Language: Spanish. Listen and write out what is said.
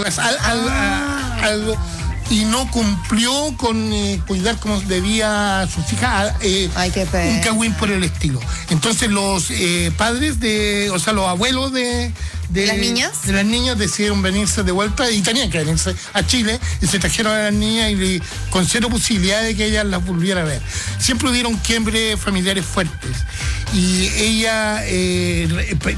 y no cumplió con cuidar como debía a sus hijas, un cagüín por el estilo. Entonces los padres los abuelos de las niñas. De las niñas decidieron venirse de vuelta y tenían que venirse a Chile y se trajeron a las niñas y con cero posibilidad de que ellas las volviera a ver. Siempre hubieron quiebres familiares fuertes y ella